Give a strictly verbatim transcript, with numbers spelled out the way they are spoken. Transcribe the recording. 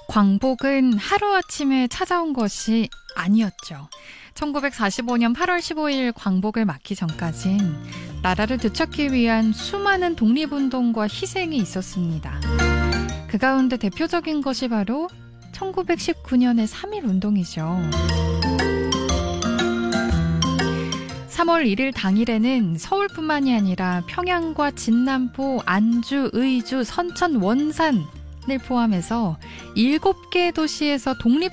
광복은 하루아침에 찾아온 것이 아니었죠. 천구백사십오 년 팔월 십오일 광복을 맞기 전까진 나라를 되찾기 위한 수많은 독립운동과 희생이 있었습니다. 그 가운데 대표적인 것이 바로 천구백십구 년의 삼일 운동이죠. 삼월 일일 당일에는 서울뿐만이 아니라 평양과 진남포, 안주, 의주, 선천, 원산을 포함해서 일곱 개 도시에서 독립